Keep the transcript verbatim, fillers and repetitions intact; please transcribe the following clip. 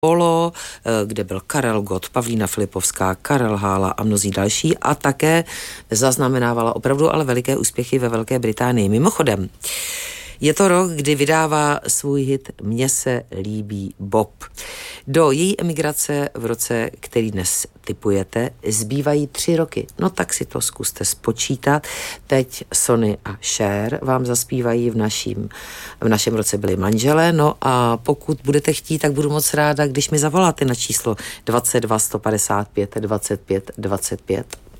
Polo, kde byl Karel Gott, Pavlína Filipovská, Karel Hála a mnozí další a také zaznamenávala opravdu ale veliké úspěchy ve Velké Británii. Mimochodem, je to rok, kdy vydává svůj hit Mně se líbí Bob. Do její emigrace v roce, který dnes tipujete, zbývají tři roky. No tak si to zkuste spočítat. Teď Sonny a Cher vám zaspívají v naším, v našem roce byli manželé. No a pokud budete chtít, tak budu moc ráda, když mi zavoláte na číslo dvacet dva sto padesát pět dvacet pět dvacet pět.